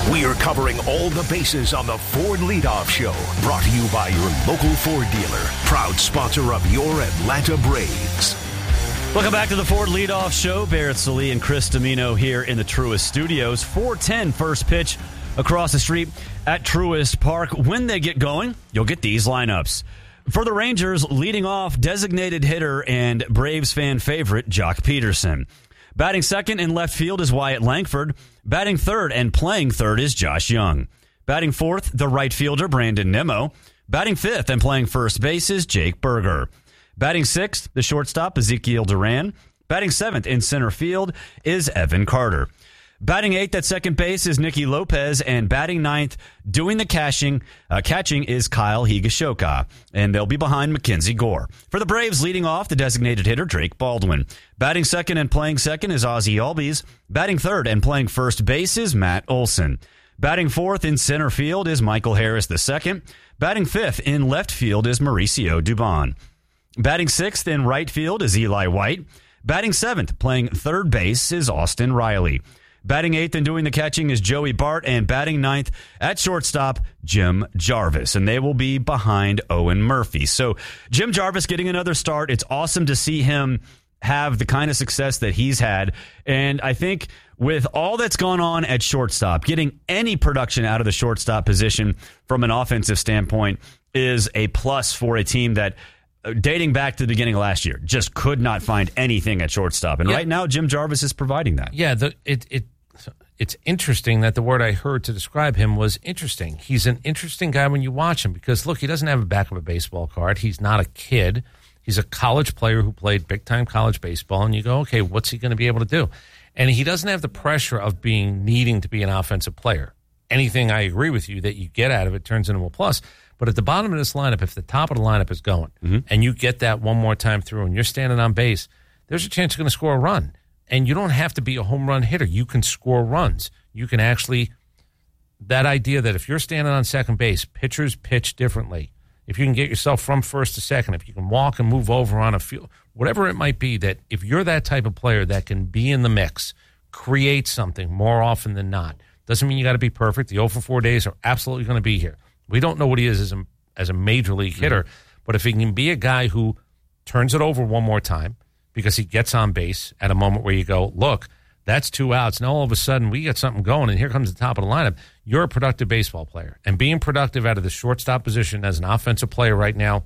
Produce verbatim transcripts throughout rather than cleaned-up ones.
We are covering all the bases on the Ford Leadoff Show. Brought to you by your local Ford dealer. Proud sponsor of your Atlanta Braves. Welcome back to the Ford Leadoff Show. Barrett Sallee and Chris Domino here in the Truist Studios. four ten first pitch across the street at Truist Park. When they get going, you'll get these lineups. For the Rangers, leading off, designated hitter and Braves fan favorite, Jock Peterson. Batting second in left field is Wyatt Langford. Batting third and playing third is Josh Young. Batting fourth, the right fielder, Brandon Nimmo. Batting fifth and playing first base is Jake Burger. Batting sixth, the shortstop, Ezekiel Duran. Batting seventh in center field is Evan Carter. Batting eighth at second base is Nicky Lopez, and batting ninth, doing the catching, uh, catching is Kyle Higashioka, and they'll be behind Mackenzie Gore. For the Braves, leading off, the designated hitter, Drake Baldwin. Batting second and playing second is Ozzie Albies. Batting third and playing first base is Matt Olson. Batting fourth in center field is Michael Harris the second. Batting fifth in left field is Mauricio Dubon. Batting sixth in right field is Eli White. Batting seventh, playing third base, is Austin Riley. Batting eighth and doing the catching is Joey Bart, and batting ninth at shortstop, Jim Jarvis. And they will be behind Owen Murphy. So Jim Jarvis getting another start. It's awesome to see him have the kind of success that he's had. And I think with all that's gone on at shortstop, getting any production out of the shortstop position from an offensive standpoint is a plus for a team that, dating back to the beginning of last year, just could not find anything at shortstop. And yeah. right now, Jim Jarvis is providing that. Yeah, the, it, it it's interesting that the word I heard to describe him was interesting. He's an interesting guy when you watch him because, look, he doesn't have a back of a baseball card. He's not a kid. He's a college player who played big-time college baseball, and you go, okay, what's he going to be able to do? And he doesn't have the pressure of being needing to be an offensive player. Anything I agree with you that you get out of it turns into a plus. But at the bottom of this lineup, if the top of the lineup is going mm-hmm. and you get that one more time through and you're standing on base, there's a chance you're going to score a run. And you don't have to be a home run hitter. You can score runs. You can actually, that idea that if you're standing on second base, pitchers pitch differently. If you can get yourself from first to second, if you can walk and move over on a field, whatever it might be, that if you're that type of player that can be in the mix, create something more often than not, doesn't mean you got to be perfect. The oh for four days are absolutely going to be here. We don't know what he is as a, as a major league hitter, mm-hmm. but if he can be a guy who turns it over one more time because he gets on base at a moment where you go, look, that's two outs. Now all of a sudden we got something going, and here comes the top of the lineup. You're a productive baseball player. And being productive out of the shortstop position as an offensive player right now,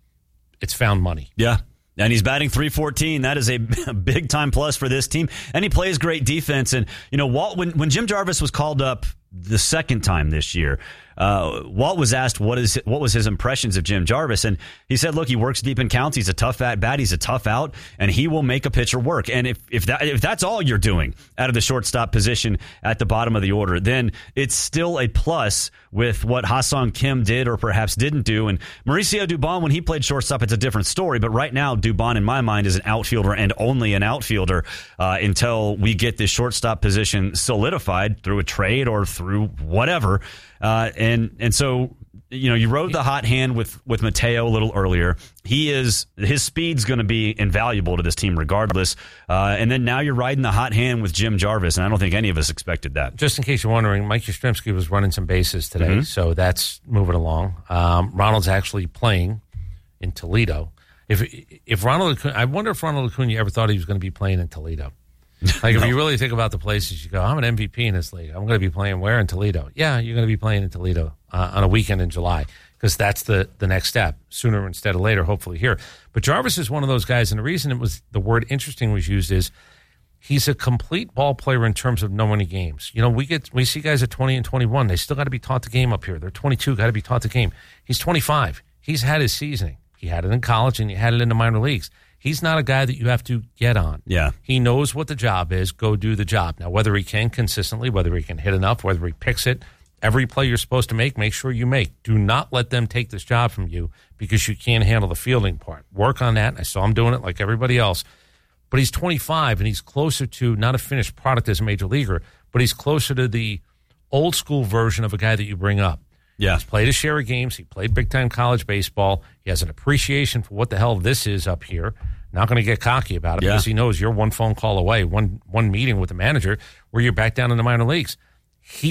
it's found money. Yeah. And he's batting three fourteen. That is a big-time plus for this team. And he plays great defense. And, you know, Walt, when, when Jim Jarvis was called up the second time this year, uh, Walt was asked what is what was his impressions of Jim Jarvis, and he said, "Look, he works deep in counts. He's a tough at bat. He's a tough out, and he will make a pitcher work." And if if that if that's all you're doing out of the shortstop position at the bottom of the order, then it's still a plus with what Ha-Seong Kim did or perhaps didn't do. And Mauricio Dubon, when he played shortstop, it's a different story. But right now, Dubon, in my mind, is an outfielder and only an outfielder uh, until we get this shortstop position solidified through a trade or through whatever. Uh, and and so, you know, you rode the hot hand with, with Mateo a little earlier. He is his speed's going to be invaluable to this team regardless. Uh, and then now you're riding the hot hand with Jim Jarvis, and I don't think any of us expected that. Just in case you're wondering, Mike Yastrzemski was running some bases today, mm-hmm. so that's moving along. Um, Ronald's actually playing in Toledo. If if Ronald, Acuna, I wonder if Ronald Acuna ever thought he was going to be playing in Toledo. Like, no. If you really think about the places you go, I'm an M V P in this league. I'm going to be playing where in Toledo? Yeah, you're going to be playing in Toledo uh, on a weekend in July because that's the, the next step, sooner instead of later, hopefully here. But Jarvis is one of those guys, and the reason it was the word interesting was used is he's a complete ball player in terms of knowing the games. You know, we get we see guys at twenty and twenty-one. They still got to be taught the game up here. They're twenty-two, got to be taught the game. He's twenty-five. He's had his seasoning. He had it in college, and he had it in the minor leagues. He's not a guy that you have to get on. Yeah. He knows what the job is. Go do the job. Now, whether he can consistently, whether he can hit enough, whether he picks it, every play you're supposed to make, make sure you make. Do not let them take this job from you because you can't handle the fielding part. Work on that. I saw him doing it like everybody else. But he's twenty-five, and he's closer to not a finished product as a major leaguer, but he's closer to the old school version of a guy that you bring up. Yeah. He's played a share of games. He played big-time college baseball. He has an appreciation for what the hell this is up here. Not going to get cocky about it yeah. because he knows you're one phone call away, one one meeting with the manager where you're back down in the minor leagues. He's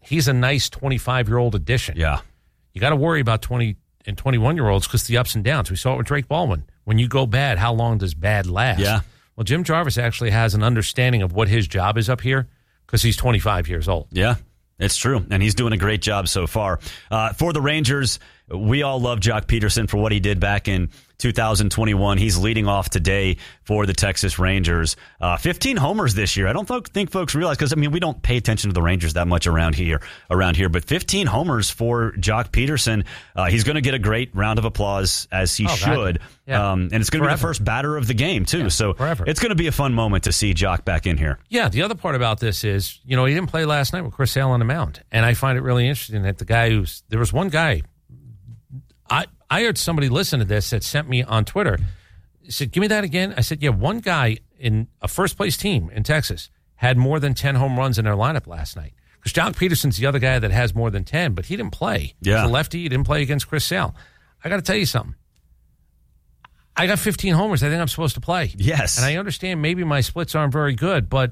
he's a nice twenty-five-year-old addition. Yeah. You got to worry about twenty and twenty-one-year-olds because the ups and downs. We saw it with Drake Baldwin. When you go bad, how long does bad last? Yeah. Well, Jim Jarvis actually has an understanding of what his job is up here because he's twenty-five years old. Yeah, it's true, and he's doing a great job so far. Uh, for the Rangers, we all love Jock Peterson for what he did back in two thousand twenty-one. He's leading off today for the Texas Rangers. Uh, fifteen homers this year. I don't th- think folks realize, because, I mean, we don't pay attention to the Rangers that much around here, around here. But fifteen homers for Jock Peterson. Uh, he's going to get a great round of applause, as he oh, should. Yeah. Um, and it's going to be the first batter of the game, too. Yeah, so forever. It's going to be a fun moment to see Jock back in here. Yeah, the other part about this is, you know, he didn't play last night with Chris Sale on the mound. And I find it really interesting that the guy who's, there was one guy, I, I heard somebody listen to this that sent me on Twitter. He said, give me that again. I said, yeah, one guy in a first-place team in Texas had more than ten home runs in their lineup last night. Because Jock Peterson's the other guy that has more than ten, but he didn't play. Yeah. He's a lefty. He didn't play against Chris Sale. I got to tell you something. I got fifteen homers. I think I'm supposed to play. Yes. And I understand maybe my splits aren't very good, but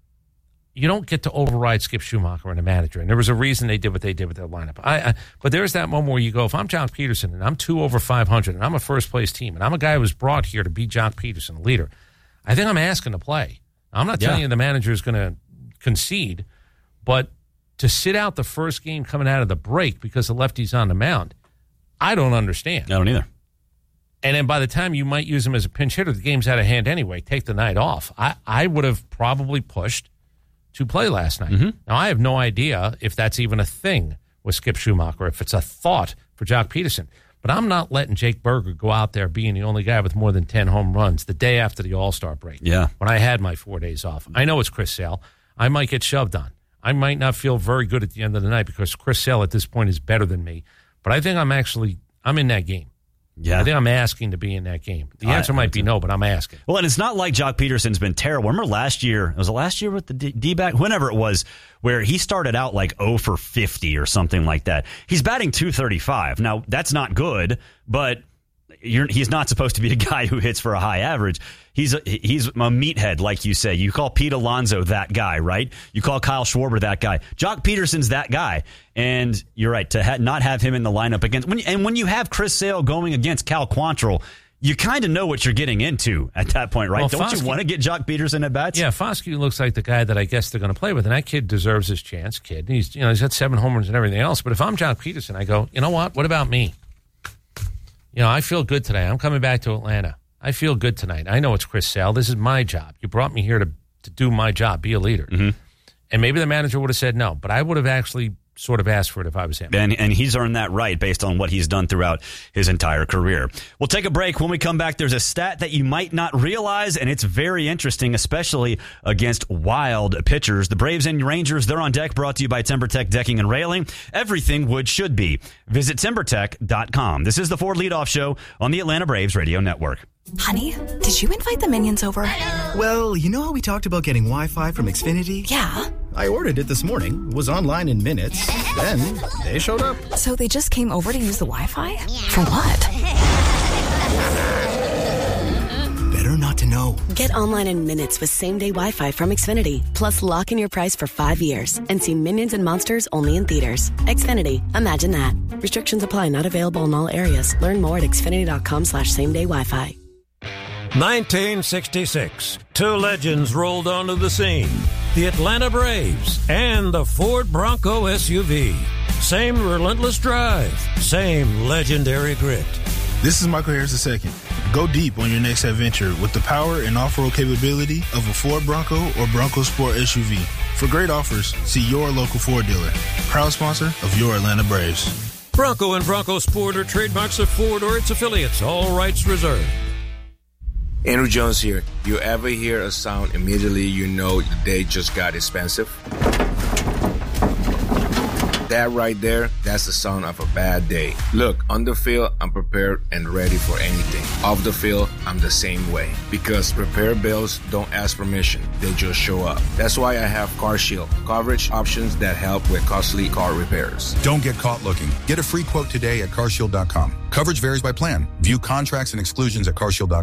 you don't get to override Skip Schumacher and the manager. And there was a reason they did what they did with their lineup. I, I But there's that moment where you go, if I'm Jock Peterson and I'm two over five hundred and I'm a first-place team and I'm a guy who was brought here to be Jock Peterson, a leader, I think I'm asking to play. Now, I'm not telling Yeah. you the manager is going to concede, but to sit out the first game coming out of the break because the lefty's on the mound, I don't understand. I don't either. And then by the time you might use him as a pinch hitter, the game's out of hand anyway. Take the night off. I, I would have probably pushed to play last night. Mm-hmm. Now, I have no idea if that's even a thing with Skip Schumacher, if it's a thought for Jock Peterson. But I'm not letting Jake Berger go out there being the only guy with more than ten home runs the day after the All-Star break. Yeah. When I had my four days off. I know it's Chris Sale. I might get shoved on. I might not feel very good at the end of the night because Chris Sale at this point is better than me. But I think I'm actually, I'm in that game. Yeah. I think I'm asking to be in that game. The answer I, might I be no, but I'm asking. Well, and it's not like Jock Peterson's been terrible. Remember last year, was it last year with the D- D-back? Whenever it was, where he started out like oh for fifty or something like that. He's batting two thirty-five. Now, that's not good, but you're, he's not supposed to be a guy who hits for a high average. He's a, he's a meathead, like you say. You call Pete Alonso that guy, right? You call Kyle Schwarber that guy. Jock Peterson's that guy. And you're right, to ha- not have him in the lineup against... When, and when you have Chris Sale going against Cal Quantrill, you kind of know what you're getting into at that point, right? Well, Don't Foskey, you want to get Jock Peterson at bats? Yeah, Foskey looks like the guy that I guess they're going to play with, and that kid deserves his chance, kid. He's, you know, he's got seven homers and everything else. But if I'm Jock Peterson, I go, you know what? What about me? You know, I feel good today. I'm coming back to Atlanta. I feel good tonight. I know it's Chris Sale. This is my job. You brought me here to, to do my job, be a leader. Mm-hmm. And maybe the manager would have said no, but I would have actually sort of asked for it if I was him. And, and he's earned that right based on what he's done throughout his entire career. We'll take a break. When we come back, there's a stat that you might not realize, and it's very interesting, especially against wild pitchers. The Braves and Rangers, they're on deck, brought to you by TimberTech Decking and Railing. Everything wood should be. Visit timber tech dot com. This is the Ford Leadoff Show on the Atlanta Braves Radio Network. Honey, did you invite the Minions over? Well, you know how we talked about getting Wi-Fi from Xfinity? Yeah. I ordered it this morning, was online in minutes, then they showed up. So they just came over to use the Wi-Fi? For what? Better not to know. Get online in minutes with same-day Wi-Fi from Xfinity. Plus, lock in your price for five years and see Minions and Monsters only in theaters. Xfinity. Imagine that. Restrictions apply. Not available in all areas. Learn more at xfinity.com slash same-day Wi-Fi. nineteen sixty-six. Two legends rolled onto the scene. The Atlanta Braves and the Ford Bronco S U V. Same relentless drive. Same legendary grit. This is Michael Harris the second. Go deep on your next adventure with the power and off-road capability of a Ford Bronco or Bronco Sport S U V. For great offers, see your local Ford dealer. Proud sponsor of your Atlanta Braves. Bronco and Bronco Sport are trademarks of Ford or its affiliates. All rights reserved. Andrew Jones here. You ever hear a sound immediately you know the day just got expensive? That right there, that's the sound of a bad day. Look, on the field, I'm prepared and ready for anything. Off the field, I'm the same way. Because repair bills don't ask permission, they just show up. That's why I have CarShield, coverage options that help with costly car repairs. Don't get caught looking. Get a free quote today at car shield dot com. Coverage varies by plan. View contracts and exclusions at car shield dot com.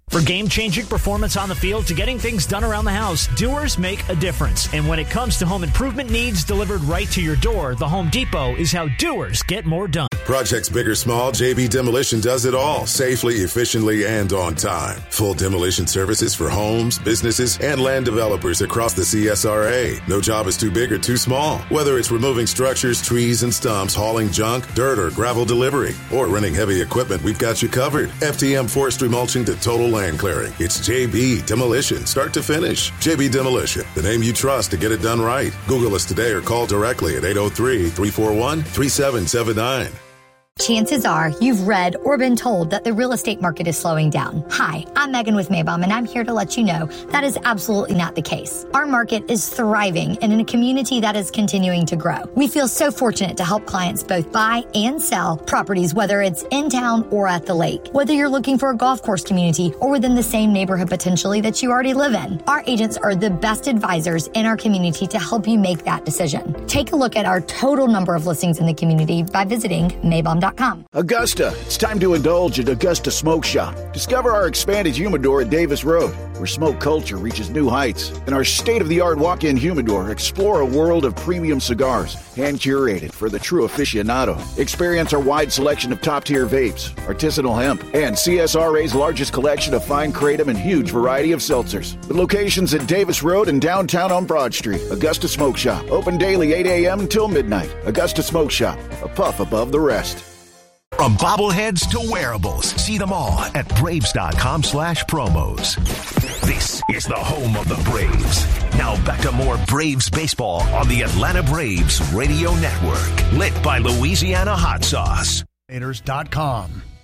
For game-changing performance on the field to getting things done around the house, Doers make a difference. And when it comes to home improvement needs delivered right to your door, the Home Depot is how doers get more done. Projects big or small, J B Demolition does it all, safely, efficiently, and on time. Full demolition services for homes, businesses, and land developers across the C S R A. No job is too big or too small. Whether it's removing structures, trees, and stumps, hauling junk, dirt, or gravel delivery, or renting heavy equipment, we've got you covered. F T M Forestry Mulching to Total Land Clearing. It's J B Demolition, start to finish. J B Demolition, the name you trust to get it done right. Google us today or call directly at eight oh three, three four one, three seven seven nine. Chances are you've read or been told that the real estate market is slowing down. Hi, I'm Megan with Maybaum, and I'm here to let you know that is absolutely not the case. Our market is thriving and in a community that is continuing to grow. We feel so fortunate to help clients both buy and sell properties, whether it's in town or at the lake. Whether you're looking for a golf course community or within the same neighborhood potentially that you already live in, our agents are the best advisors in our community to help you make that decision. Take a look at our total number of listings in the community by visiting Maybaum dot com. Augusta, it's time to indulge at Augusta Smoke Shop. Discover our expanded humidor at Davis Road, where smoke culture reaches new heights. And our state-of-the-art walk-in humidor, explore a world of premium cigars, hand-curated for the true aficionado. Experience our wide selection of top-tier vapes, artisanal hemp, and C S R A's largest collection of fine kratom and huge variety of seltzers. With locations at Davis Road and downtown on Broad Street, Augusta Smoke Shop. Open daily eight a.m. until midnight. Augusta Smoke Shop, a puff above the rest. From bobbleheads to wearables, see them all at Braves.com slash promos. This is the home of the Braves. Now back to more Braves baseball on the Atlanta Braves Radio Network. Lit by Louisiana Hot Sauce. dot com.